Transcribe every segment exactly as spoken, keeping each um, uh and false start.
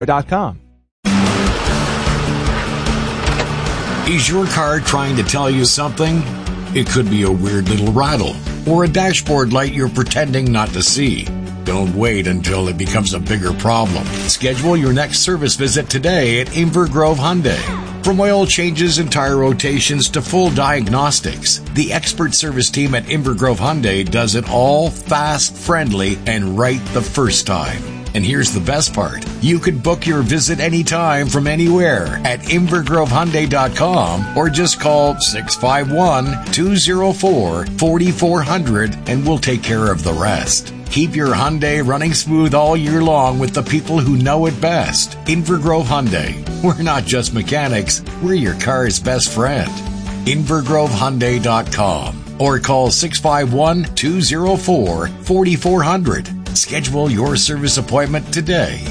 dot com. Is your car trying to tell you something? It could be a weird little rattle or a dashboard light you're pretending not to see. Don't wait until it becomes a bigger problem. Schedule your next service visit today at Inver Grove Hyundai. From oil changes and tire rotations to full diagnostics, the expert service team at Inver Grove Hyundai does it all fast, friendly, and right the first time. And here's the best part. You can book your visit anytime from anywhere at inver grove hyundai dot com or just call six five one, two oh four, four four zero zero and we'll take care of the rest. Keep your Hyundai running smooth all year long with the people who know it best. Inver Grove Hyundai. We're not just mechanics, we're your car's best friend. inver grove hyundai dot com or call six five one, two oh four, four four zero zero. Schedule your service appointment today.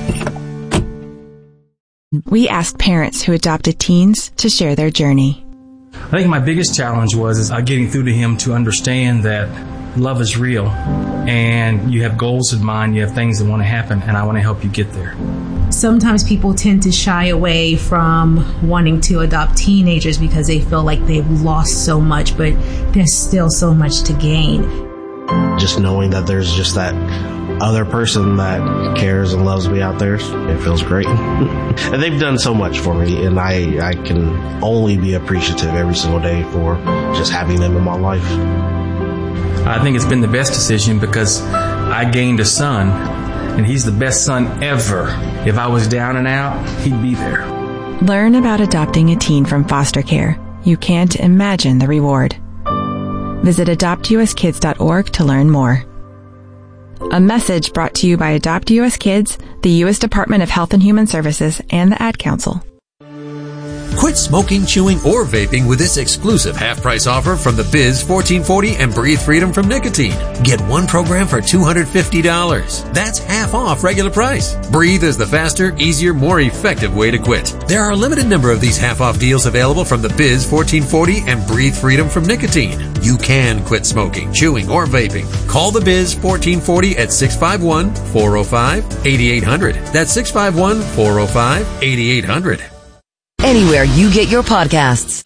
We asked parents who adopted teens to share their journey. I think my biggest challenge was is, uh, getting through to him to understand that love is real and you have goals in mind, you have things that want to happen, and I want to help you get there. Sometimes people tend to shy away from wanting to adopt teenagers because they feel like they've lost so much, but there's still so much to gain. Just knowing that there's just that other person that cares and loves me out there, it feels great. And they've done so much for me, and I, I can only be appreciative every single day for just having them in my life. I think it's been the best decision because I gained a son, and he's the best son ever. If I was down and out, he'd be there. Learn about adopting a teen from foster care. You can't imagine the reward. Visit adopt u s kids dot org to learn more. A message brought to you by Adopt U S Kids, the U S Department of Health and Human Services, and the Ad Council. Quit smoking, chewing, or vaping with this exclusive half-price offer from the Biz fourteen forty and Breathe Freedom from Nicotine. Get one program for two hundred fifty dollars. That's half off regular price. Breathe is the faster, easier, more effective way to quit. There are a limited number of these half-off deals available from the Biz fourteen forty and Breathe Freedom from Nicotine. You can quit smoking, chewing, or vaping. Call the Biz fourteen forty at six five one, four oh five, eight eight hundred. That's six five one, four oh five, eight eight hundred. Anywhere you get your podcasts.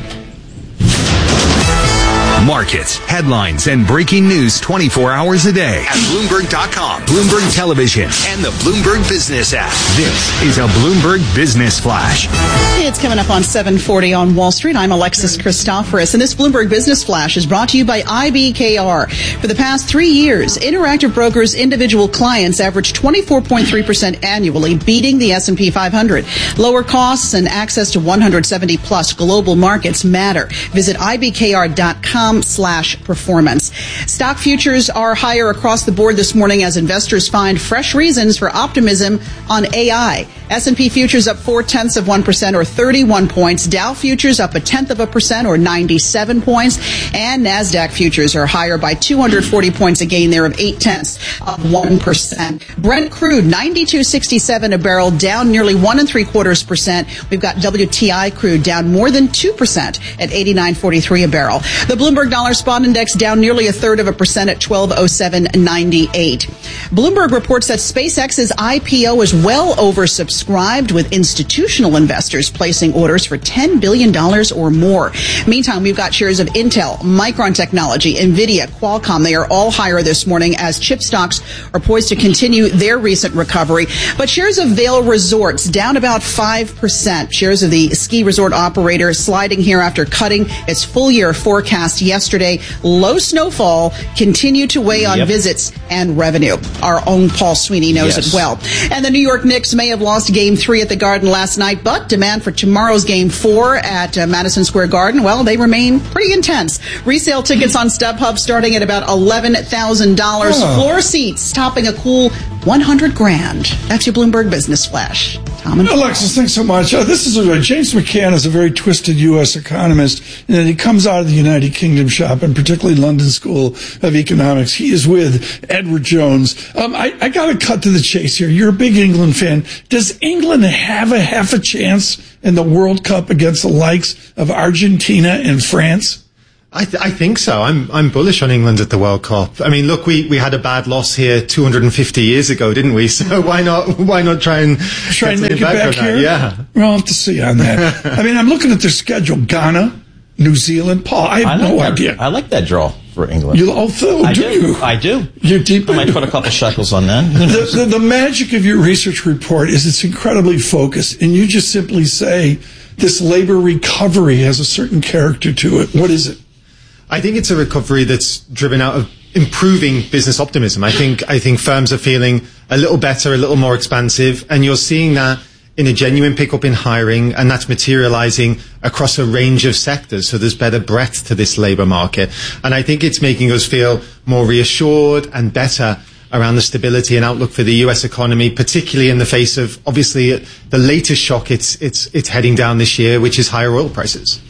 Markets, headlines, and breaking news twenty-four hours a day at Bloomberg dot com, Bloomberg Television, and the Bloomberg Business app. This is a Bloomberg Business Flash. It's coming up on seven forty on Wall Street. I'm Alexis Christoforous, and this Bloomberg Business Flash is brought to you by I B K R. For the past three years, Interactive Brokers' individual clients averaged twenty-four point three percent annually, beating the S and P five hundred. Lower costs and access to one hundred seventy plus global markets matter. Visit I B K R dot com slash performance. Stock futures are higher across the board this morning as investors find fresh reasons for optimism on A I. S and P futures up four tenths of one percent or thirty-one points. Dow futures up a tenth of a percent or ninety-seven points. And NASDAQ futures are higher by two hundred forty points, a gain there of eight tenths of one percent. Brent crude ninety-two sixty-seven a barrel, down nearly one and three quarters percent. We've got W T I crude down more than two percent at eighty-nine forty-three a barrel. The Bloomberg Dollar Spot Index down nearly a third of a percent at twelve oh seven ninety-eight. Bloomberg reports that SpaceX's I P O is well oversubscribed, with institutional investors placing orders for ten billion dollars or more. Meantime, we've got shares of Intel, Micron Technology, NVIDIA, Qualcomm. They are all higher this morning as chip stocks are poised to continue their recent recovery. But shares of Vail Resorts down about five percent. Shares of the ski resort operator sliding here after cutting its full-year forecast yesterday. Low snowfall continue to weigh on yep. visits and revenue. Our own Paul Sweeney knows yes. it well. And the New York Knicks may have lost game three at the Garden last night, but demand for tomorrow's game four at uh, Madison Square Garden, well, they remain pretty intense. Resale tickets on StubHub starting at about eleven thousand dollars. Oh. Floor seats topping a cool one hundred grand. That's your Bloomberg Business Flash. Tom and Alexis, thanks so much. Uh, this is a, James McCann is a very twisted U S economist, and he comes out of the United Kingdom shop, and particularly London School of Economics. He is with Edward Jones. Um, I, I got to cut to the chase here. You're a big England fan. Does England have a half a chance in the World Cup against the likes of Argentina and France? I, th- I think so. I'm I'm bullish on England at the World Cup. I mean, look, we, we had a bad loss here two hundred fifty years ago, didn't we? So why not why not try and try and make it back, back here? Yeah, we'll have to see on that. I mean, I'm looking at their schedule: Ghana, New Zealand. Paul, I have I like no that, idea. I like that draw for England. You oh, Phil, I do, do you? I do. You're deep. I might put a couple shekels on that. the, the, the magic of your research report is it's incredibly focused, and you just simply say this labor recovery has a certain character to it. What is it? I think it's a recovery that's driven out of improving business optimism. I think I think firms are feeling a little better, a little more expansive, and you're seeing that in a genuine pickup in hiring, and that's materializing across a range of sectors. So there's better breadth to this labor market, and I think it's making us feel more reassured and better around the stability and outlook for the U S economy, particularly in the face of obviously the latest shock it's it's it's heading down this year, which is higher oil prices.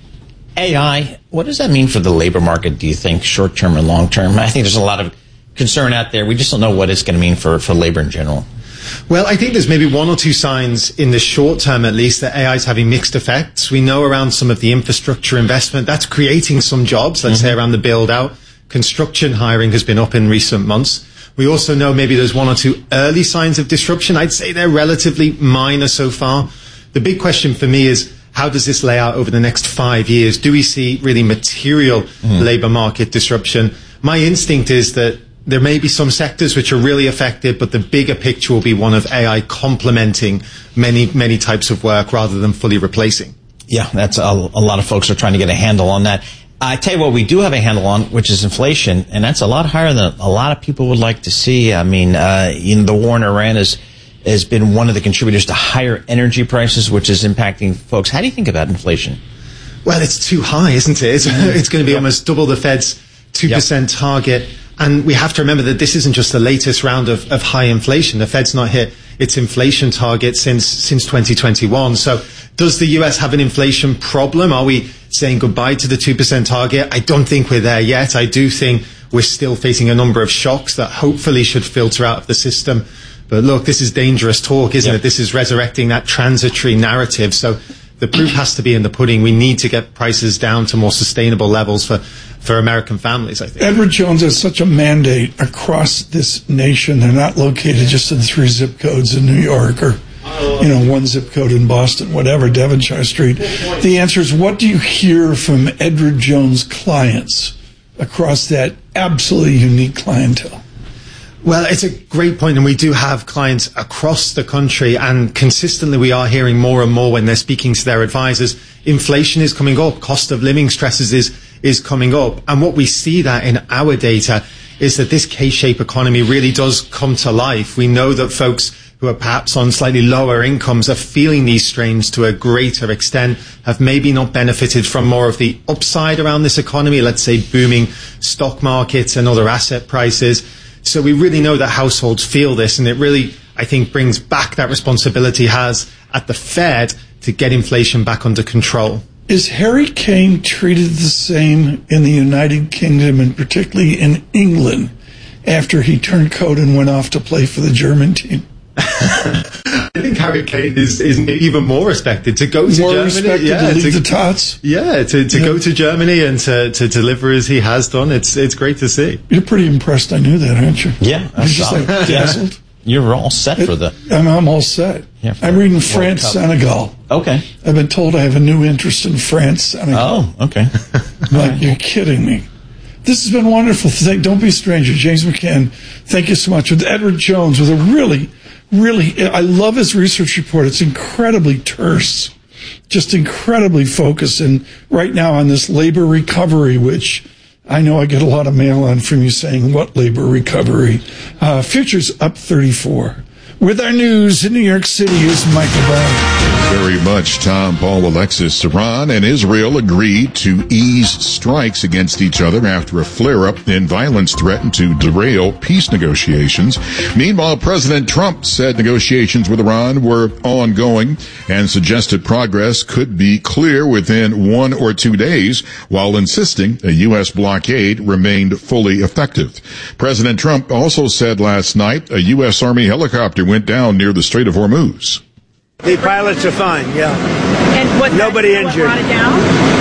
A I, what does that mean for the labor market, do you think, short-term and long-term? I think there's a lot of concern out there. We just don't know what it's going to mean for, for labor in general. Well, I think there's maybe one or two signs in the short term, at least, that A I is having mixed effects. We know around some of the infrastructure investment, that's creating some jobs, let's mm-hmm. say around the build-out. Construction hiring has been up in recent months. We also know maybe there's one or two early signs of disruption. I'd say they're relatively minor so far. The big question for me is, how does this lay out over the next five years? Do we see really material mm. labor market disruption? My instinct is that there may be some sectors which are really affected, but the bigger picture will be one of A I complementing many, many types of work rather than fully replacing. Yeah, that's a, a lot of folks are trying to get a handle on that. I tell you what we do have a handle on, which is inflation, and that's a lot higher than a lot of people would like to see. I mean, uh, you know, the war in Iran is has been one of the contributors to higher energy prices, which is impacting folks. How do you think about inflation? Well, it's too high, isn't it? It's, it's going to be yep. almost double the Fed's two percent yep. target. And we have to remember that this isn't just the latest round of, of high inflation. The Fed's not hit its inflation target since since twenty twenty-one. So does the U S have an inflation problem? Are we saying goodbye to the two percent target? I don't think we're there yet. I do think we're still facing a number of shocks that hopefully should filter out of the system. But look, this is dangerous talk, isn't yep. it? This is resurrecting that transitory narrative. So the proof has to be in the pudding. We need to get prices down to more sustainable levels for, for American families, I think. Edward Jones has such a mandate across this nation. They're not located just in three zip codes in New York or, you know, one zip code in Boston, whatever, Devonshire Street. The answer is, what do you hear from Edward Jones' clients across that absolutely unique clientele? Well, it's a great point, and we do have clients across the country, and consistently we are hearing more and more when they're speaking to their advisors, inflation is coming up, cost of living stresses is, is coming up, and what we see that in our data is that this K-shaped economy really does come to life. We know that folks who are perhaps on slightly lower incomes are feeling these strains to a greater extent, have maybe not benefited from more of the upside around this economy, let's say booming stock markets and other asset prices. So we really know that households feel this, and it really, I think, brings back that responsibility has at the Fed to get inflation back under control. Is Harry Kane treated the same in the United Kingdom, and particularly in England, after he turned coat and went off to play for the German team? I think Harry Kane is, is even more respected to go to more Germany. Respected yeah, to lead to, the tots. Yeah, to, to yeah. go to Germany and to, to deliver as he has done. It's it's great to see. You're pretty impressed. I knew that, aren't you? Yeah, You're just like dazzled. You're all set for the. I'm, I'm all set. Yeah, I'm reading France, Senegal. Okay. I've been told I have a new interest in France, Senegal. Oh, okay. Like, you're kidding me. This has been wonderful. Thank, don't be a stranger. James McCann, thank you so much. With Edward Jones, with a really, really, I love his research report. It's incredibly terse, just incredibly focused. And right now on this labor recovery, which I know I get a lot of mail on from you saying, what labor recovery? Uh, futures up thirty-four. With our news in New York City is Michael Brown. Very much, Tom, Paul, Alexis. Iran and Israel agreed to ease strikes against each other after a flare-up in violence threatened to derail peace negotiations. Meanwhile, President Trump said negotiations with Iran were ongoing and suggested progress could be clear within one or two days, while insisting a U S blockade remained fully effective. President Trump also said last night a U S Army helicopter went down near the Strait of Hormuz. The pilots are fine, yeah. And what Nobody what injured. Brought it down?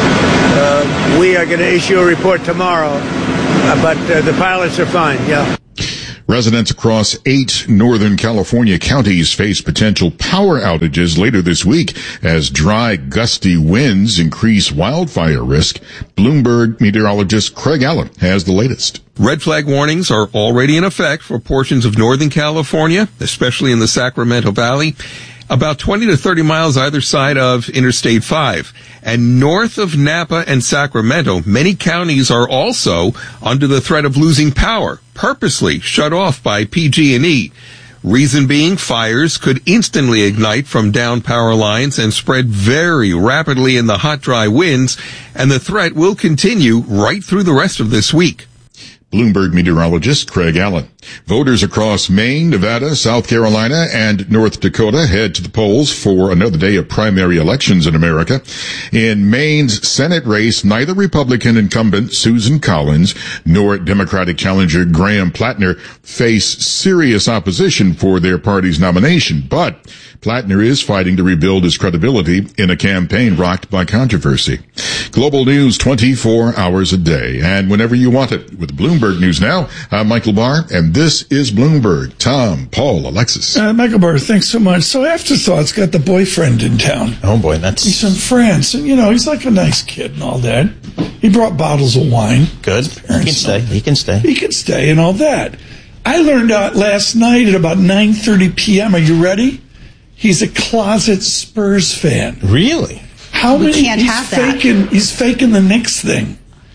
Uh, we are going to issue a report tomorrow, uh, but uh, the pilots are fine, yeah. Residents across eight Northern California counties face potential power outages later this week as dry, gusty winds increase wildfire risk. Bloomberg meteorologist Craig Allen has the latest. Red flag warnings are already in effect for portions of Northern California, especially in the Sacramento Valley, about twenty to thirty miles either side of Interstate five. And north of Napa and Sacramento, many counties are also under the threat of losing power, purposely shut off by P G and E. Reason being, fires could instantly ignite from down power lines and spread very rapidly in the hot, dry winds, and the threat will continue right through the rest of this week. Bloomberg meteorologist Craig Allen. Voters across Maine, Nevada, South Carolina, and North Dakota head to the polls for another day of primary elections in America. In Maine's Senate race, neither Republican incumbent Susan Collins nor Democratic challenger Graham Plattner face serious opposition for their party's nomination, but Plattner is fighting to rebuild his credibility in a campaign rocked by controversy. Global news twenty-four hours a day and whenever you want it. With Bloomberg News Now, I'm Michael Barr, and this is Bloomberg. Tom, Paul, Alexis. Uh, Michael Barr, thanks so much. So Afterthoughts got the boyfriend in town. Oh, boy, that's... He's from France, and, you know, he's like a nice kid and all that. He brought bottles of wine. Good. He can stay. He can stay. He can stay and all that. I learned out last night at about nine thirty p.m. Are you ready? He's a closet Spurs fan. Really? How We many? can't he's have that. faking. He's faking the Knicks thing,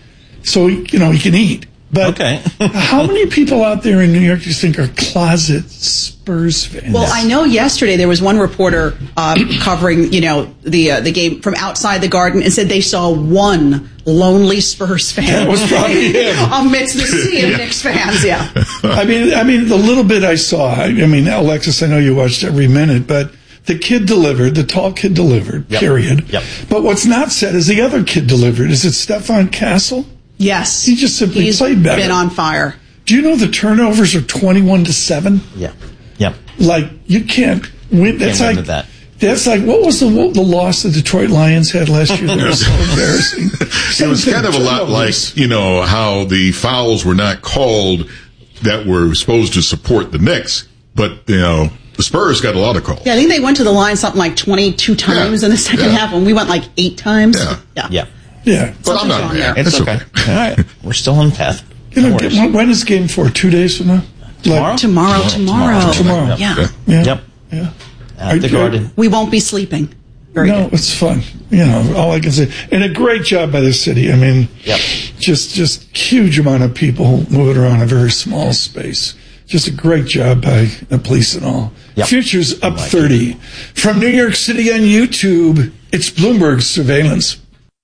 so he, you know he can eat. But okay. How many people out there in New York do you think are closet Spurs fans? Well, I know yesterday there was one reporter uh, covering, you know, the uh, the game from outside the Garden and said they saw one lonely Spurs fan That was probably him. amidst the sea of Knicks fans. Yeah. I mean, I mean, the little bit I saw. I, I mean, Alexis, I know you watched every minute, but the kid delivered. The tall kid delivered. Yep. Period. Yep. But what's not said is the other kid delivered. Is it Stefan Castle? Yes. He just simply He's played better. been on fire. Do you know the turnovers are twenty-one to seven? Yeah. Yep. Like, you can't win. That's Can't win like with that. That's like, what was the what, the loss the Detroit Lions had last year? That was so embarrassing. It was kind of a lot like, you know, how the fouls were not called that were supposed to support the Knicks, but, you know, the Spurs got a lot of calls. Yeah, I think they went to the line something like twenty-two times Yeah. in the second Yeah. half, and we went like eight times. Yeah. Yeah. Yeah. Yeah. But I'm Something's not wrong mad. there. It's That's okay. All right. We're still on path. You know, No worries. when, when is game four? Two days from now? Tomorrow? Tomorrow, tomorrow. Tomorrow. Yeah. Yeah. Yep. Yeah. At the I- Garden. We won't be sleeping. Very no, good. it's fun. You know, all I can say. And a great job by the city. I mean, Yep. just just huge amount of people moving around a very small space. Just a great job by the police and all. Yep. Future's up like thirty. From New York City on YouTube, it's Bloomberg Surveillance.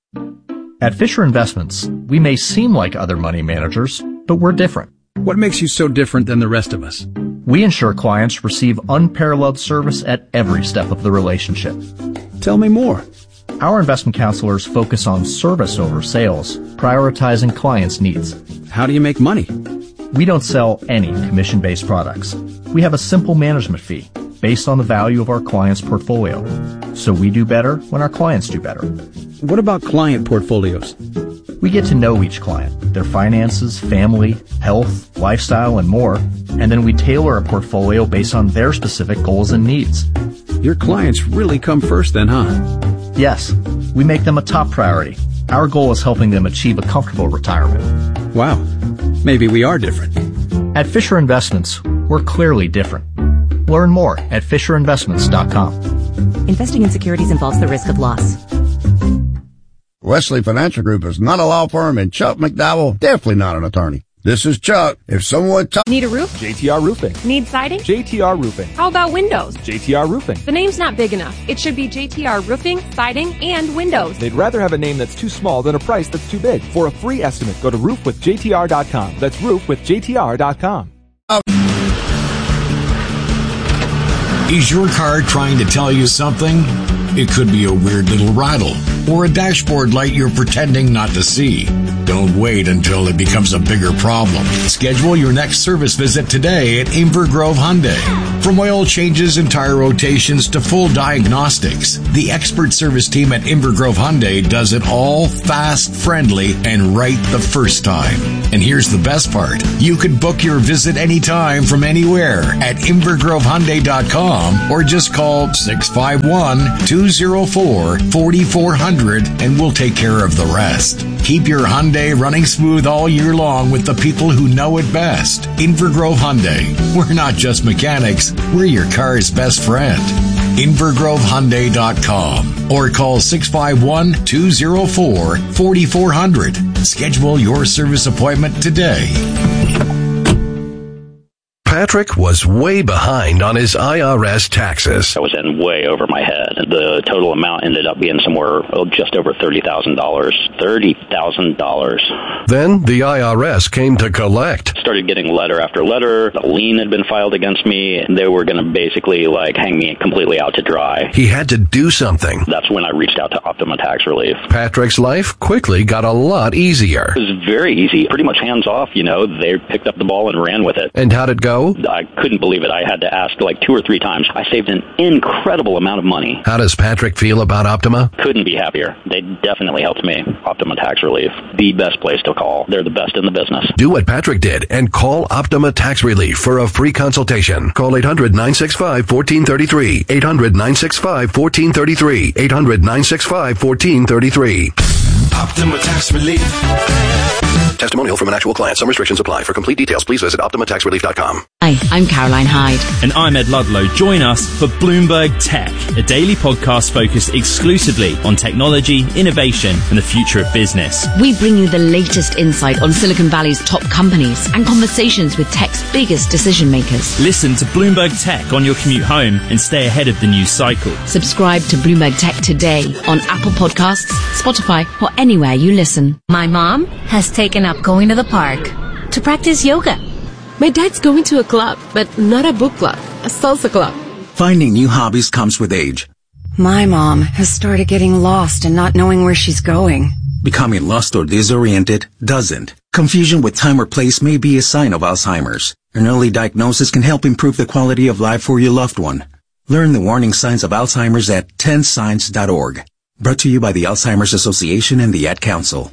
At Fisher Investments, we may seem like other money managers, but we're different. What makes you so different than the rest of us? We ensure clients receive unparalleled service at every step of the relationship. Tell me more. Our investment counselors focus on service over sales, prioritizing clients' needs. How do you make money? We don't sell any commission-based products. We have a simple management fee based on the value of our client's portfolio. So we do better when our clients do better. What about client portfolios? We get to know each client, their finances, family, health, lifestyle, and more, and then we tailor a portfolio based on their specific goals and needs. Your clients really come first then, huh? Yes, we make them a top priority. Our goal is helping them achieve a comfortable retirement. Wow. Maybe we are different. At Fisher Investments, we're clearly different. Learn more at fisher investments dot com. Investing in securities involves the risk of loss. Wesley Financial Group is not a law firm, and Chuck McDowell definitely not an attorney. This is Chuck. If someone t- Need a roof? J T R Roofing. Need siding? J T R Roofing. How about windows? J T R Roofing. The name's not big enough. It should be J T R Roofing, Siding, and Windows. They'd rather have a name that's too small than a price that's too big. For a free estimate, go to roof with J T R dot com. That's roof with J T R dot com. Is your car trying to tell you something? It could be a weird little rattle, or a dashboard light you're pretending not to see. Don't wait until it becomes a bigger problem. Schedule your next service visit today at Inver Grove Hyundai. From oil changes and tire rotations to full diagnostics, the expert service team at Inver Grove Hyundai does it all fast, friendly, and right the first time. And here's the best part. You can book your visit anytime from anywhere at inver grove hyundai dot com or just call six five one, two oh four, four four zero zero and we'll take care of the rest. Keep your Hyundai running smooth all year long with the people who know it best. Inver Grove Hyundai. We're not just mechanics, we're your car's best friend. inver grove hyundai dot com or call six five one, two oh four, four four zero zero. Schedule your service appointment today. Patrick was way behind on his I R S taxes. I was in way over my head. The total amount ended up being somewhere oh, just over thirty thousand dollars. thirty thousand dollars. Then the I R S came to collect. Started getting letter after letter. A lien had been filed against me, and they were going to basically like hang me completely out to dry. He had to do something. That's when I reached out to Optima Tax Relief. Patrick's life quickly got a lot easier. It was very easy. Pretty much hands off, you know. They picked up the ball and ran with it. And how'd it go? I couldn't believe it. I had to ask like two or three times. I saved an incredible amount of money. How does Patrick feel about Optima? Couldn't be happier. They definitely helped me. Optima Tax Relief. The best place to call. They're the best in the business. Do what Patrick did and call Optima Tax Relief for a free consultation. Call eight hundred, nine six five, one four three three. eight hundred, nine six five, one four three three. eight hundred, nine six five, one four three three. Optima Tax Relief. Testimonial from an actual client. Some restrictions apply. For complete details, please visit optima tax relief dot com. Hi, I'm Caroline Hyde. And I'm Ed Ludlow. Join us for Bloomberg Tech, a daily podcast focused exclusively on technology, innovation, and the future of business. We bring you the latest insight on Silicon Valley's top companies and conversations with tech's biggest decision makers. Listen to Bloomberg Tech on your commute home and stay ahead of the news cycle. Subscribe to Bloomberg Tech today on Apple Podcasts, Spotify, or anywhere you listen. My mom has taken up going to the park to practice yoga. My dad's going to a club, but not a book club, a salsa club. Finding new hobbies comes with age. My mom has started getting lost and not knowing where she's going. Becoming lost or disoriented doesn't. Confusion with time or place may be a sign of Alzheimer's. An early diagnosis can help improve the quality of life for your loved one. Learn the warning signs of Alzheimer's at ten signs dot org. Brought to you by the Alzheimer's Association and the Ad Council.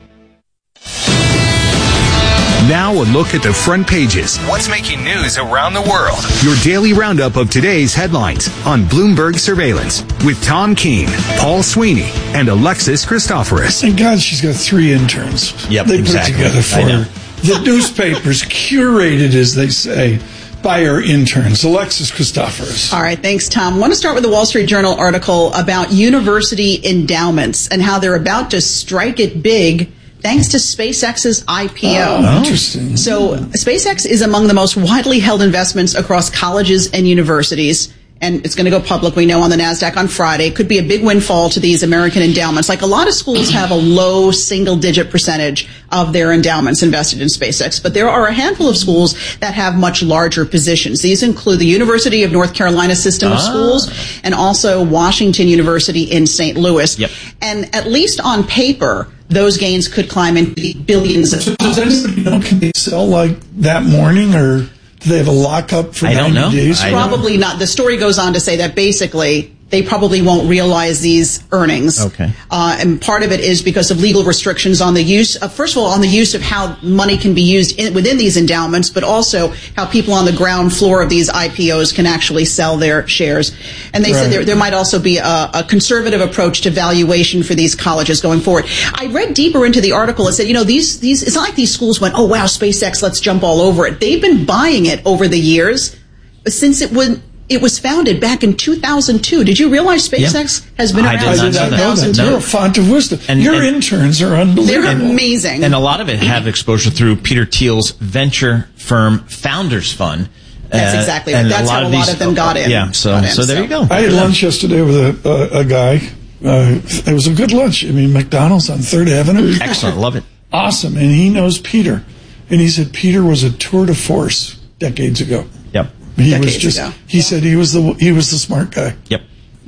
Now a look at the front pages. What's making news around the world? Your daily roundup of today's headlines on Bloomberg Surveillance with Tom Keene, Paul Sweeney, and Alexis Christoforous. Thank God she's got three interns. Yep, they exactly. put it together for her. The newspaper's curated, as they say, by our interns. Alexis Christoforous. All right, thanks, Tom. I want to start with the Wall Street Journal article about university endowments and how they're about to strike it big thanks to SpaceX's I P O. Oh, interesting. So SpaceX is among the most widely held investments across colleges and universities. And it's going to go public, we know, on the NASDAQ on Friday. It could be a big windfall to these American endowments. Like a lot of schools have a low single-digit percentage of their endowments invested in SpaceX. But there are a handful of schools that have much larger positions. These include the University of North Carolina System of Ah. Schools and also Washington University in Saint Louis. Yep. And at least on paper, those gains could climb into billions of So does anybody know, can they sell like that morning, or do they have a lockup for I don't ninety know. days? I Probably not. The story goes on to say that basically they probably won't realize these earnings. Okay. Uh, and part of it is because of legal restrictions on the use of, first of all, on the use of how money can be used in, within these endowments, but also how people on the ground floor of these I P Os can actually sell their shares. And they Right. said there, there might also be a, a conservative approach to valuation for these colleges going forward. I read deeper into the article. It said, you know, these, these, it's not like these schools went, oh wow, SpaceX, let's jump all over it. They've been buying it over the years since it was, It was founded back in two thousand two. Did you realize SpaceX Yeah. has been I around did not since know that. two thousand two? They're a font of wisdom. And- Your and- interns are unbelievable. They're amazing. And a lot of it have exposure through Peter Thiel's venture firm Founders Fund. That's Uh, exactly and right. That's how a lot these- of them got in. Yeah, so Got in, so there so. you go. I had lunch yesterday with a, a, a guy. Uh, it was a good lunch. I mean, McDonald's on Third Avenue. Excellent, love it. Awesome. And he knows Peter. And he said Peter was a tour de force decades ago. Yep. He Decades was just. ago. He said he was the he was the smart guy. Yep.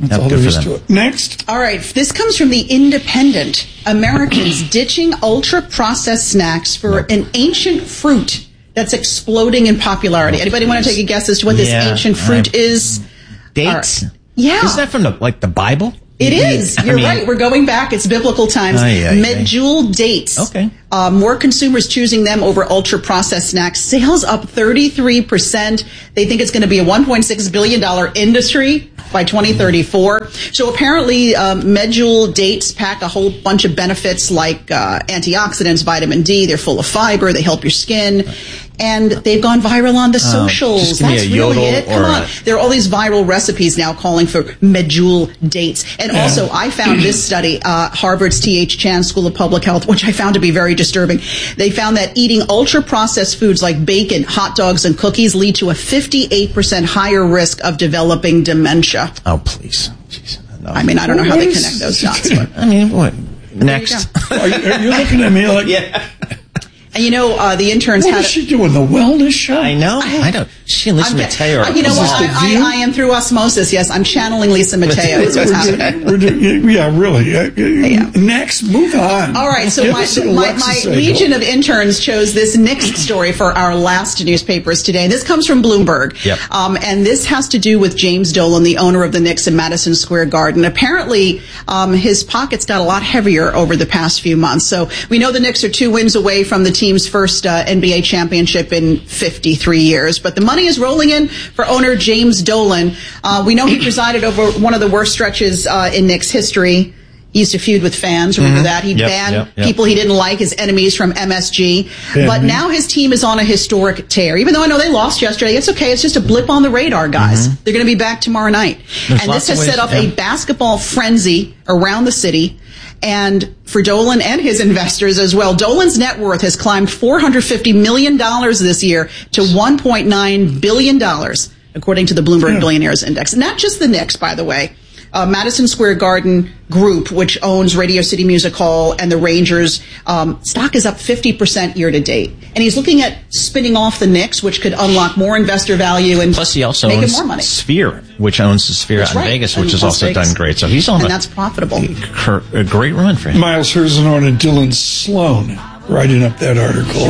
That's Yep, all good there for is them. to it. Next. All right, this comes from the Independent. Americans ditching ultra-processed snacks for an ancient fruit that's exploding in popularity. Oh, Anybody want to take a guess as to what this Yeah, ancient fruit I- is? Dates? Right. Yeah. Isn't that from the like the Bible? It is. I You're mean- right. We're going back. It's biblical times. Aye, aye, aye. Medjool dates. Okay. Uh, more consumers choosing them over ultra-processed snacks. Sales up thirty-three percent. They think it's going to be a one point six billion dollars industry by twenty thirty-four. So apparently, um, Medjool dates pack a whole bunch of benefits like uh, antioxidants, vitamin D. They're full of fiber. They help your skin. And they've gone viral on the Oh, socials. just give me That's a really yodel it. Come or on. a- There are all these viral recipes now calling for Medjool dates. And Yeah. also, I found this study, uh, Harvard's T H Chan School of Public Health, which I found to be very disturbing. They found that eating ultra-processed foods like bacon, hot dogs, and cookies lead to a fifty-eight percent higher risk of developing dementia. Oh, please. Jeez. No. I mean, I don't know how they What is- connect those dots, but I mean, what? Next. Are you, are you looking at me like, Yeah. and you know, uh, the interns what had is she doing, the wellness show? I know. I don't. She and Lisa I'm- Mateo. uh, you know Is what? this the I, View? I, I am through osmosis. Yes, I'm channeling Lisa Mateo. Is what's We're happening. doing- we're doing- yeah, really. Uh, uh, Next, move on. All right, so Give my, us an my, Alexis my Egel. legion of interns chose this next story for our last newspapers today. This comes from Bloomberg. Yep. Um, and this has to do with James Dolan, the owner of the Knicks in Madison Square Garden. Apparently, um, his pockets got a lot heavier over the past few months. So we know the Knicks are two wins away from the team's first uh, N B A championship in fifty-three years. But the money is rolling in for owner James Dolan. Uh, we know he presided over one of the worst stretches uh, in Knicks history. He used to feud with fans. Remember Mhm. that? He Yep, banned yep, yep. people he didn't like, his enemies from M S G. Yeah, but mhm. now his team is on a historic tear. Even though I know they lost yesterday, it's okay. It's just a blip on the radar, guys. Mhm. They're going to be back tomorrow night. There's and lots this has of set ways- up a yeah. basketball frenzy around the city. And for Dolan and his investors as well, Dolan's net worth has climbed four hundred fifty million dollars this year to one point nine billion dollars, according to the Bloomberg Yeah. Billionaires Index. Not just the Knicks, by the way. Uh, Madison Square Garden Group, which owns Radio City Music Hall and the Rangers, um, stock is up fifty percent year to date. And he's looking at spinning off the Knicks, which could unlock more investor value and Plus, he also make him owns more money. Sphere, which owns the Sphere That's out in right. Vegas, And which has Las also Vegas. done great. So he's on And a, that's profitable. cur- a great run for him. Miles Herzenow and Dylan Sloan writing up that article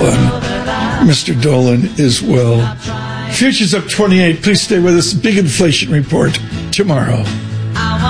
on Mister Dolan as well. Futures up twenty-eight. Please stay with us. Big inflation report tomorrow.